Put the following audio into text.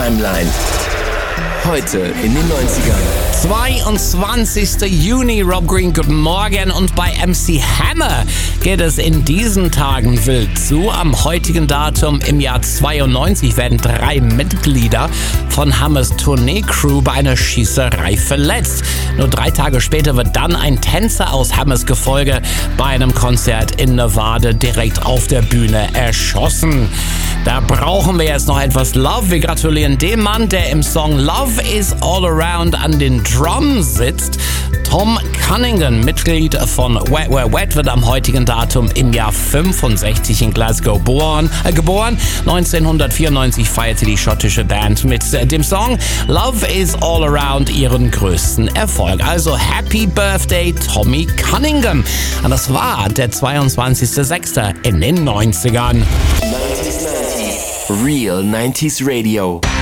Timeline. Heute in den 90ern. 22. Juni, Rob Green, guten Morgen. Und bei MC Hammer geht es in diesen Tagen wild zu. Am heutigen Datum im Jahr 92 werden 3 Mitglieder von Hammers Tournee-Crew bei einer Schießerei verletzt. Nur 3 Tage später wird dann ein Tänzer aus Hammers Gefolge bei einem Konzert in Nevada direkt auf der Bühne erschossen. Da brauchen wir jetzt noch etwas Love. Wir gratulieren dem Mann, der im Song Love is All Around an den Drums sitzt. Tom Cunningham, Mitglied von Wet Wet Wet, wird am heutigen Datum im Jahr 65 in Glasgow geboren. 1994 feierte die schottische Band mit dem Song Love is All Around ihren größten Erfolg. Also Happy Birthday, Tommy Cunningham. Und das war der 22.06. in den 90ern. Real 90s Radio.